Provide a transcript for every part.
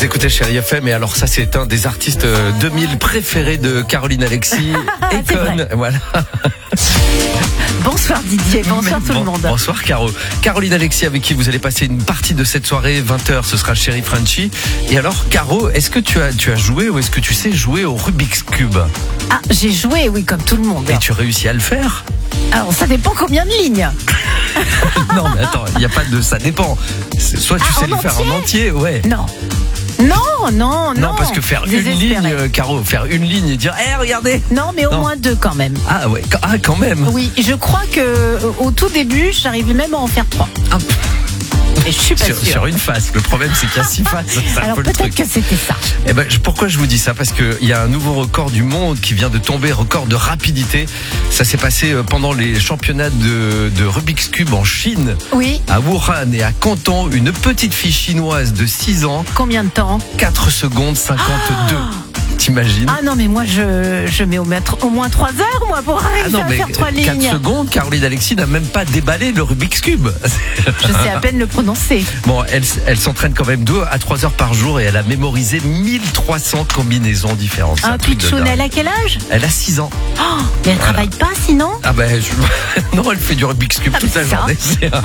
écoutez Chérie FM et alors ça c'est un des artistes 2000 préférés de Caroline Alexis. Econ, voilà. Bonsoir Didier, bonsoir tout le monde. Bonsoir Caro. Caroline Alexis avec qui vous allez passer une partie de cette soirée, 20h, ce sera Chérie Frenchy. Et alors Caro, est-ce que tu as joué ou est-ce que tu sais jouer au Rubik's Cube? Ah, j'ai joué, oui, comme tout le monde. Et tu réussis à le faire? Alors ça dépend combien de lignes. Non mais attends, il n'y a pas de ça dépend. Soit tu sais le faire en entier, ouais. Non, parce que faire une ligne, Caro, faire une ligne et dire, regardez. Non, mais au moins deux quand même. Ah ouais, quand même. Oui, je crois que au tout début, j'arrivais même à en faire 3. Et je suis pas sûre. Sur une face. Le problème, c'est qu'il y a 6 faces. Alors peut-être que c'était ça. Eh ben, pourquoi je vous dis ça? Parce qu'il y a un nouveau record du monde qui vient de tomber, record de rapidité. Ça s'est passé pendant les championnats de Rubik's Cube en Chine. Oui. À Wuhan et à Canton, une petite fille chinoise de 6 ans. Combien de temps? 4 secondes 52. T'imagines? Ah non, mais moi je mets au moins 3 heures moi pour arriver à faire 3 lignes. 4 secondes, Caroline Alexis n'a même pas déballé le Rubik's Cube. Je sais à peine le prononcer. Bon, elle s'entraîne quand même 2 à 3 heures par jour et elle a mémorisé 1300 combinaisons différentes. Un pitchoun, elle a quel âge? Elle a 6 ans. Oh, mais elle travaille pas sinon? Ah ben, non, elle fait du Rubik's Cube toute la journée.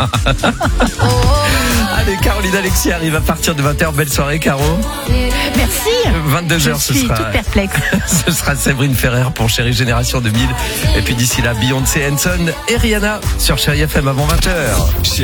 Allez, Caroline Alexis arrive à partir de 20h. Belle soirée, Caro. Merci. 22h, je suis toute perplexe. Ce sera Séverine Ferrer pour Chérie Génération 2000. Et puis d'ici là, Beyoncé, Hanson et Rihanna sur Chérie FM avant 20h.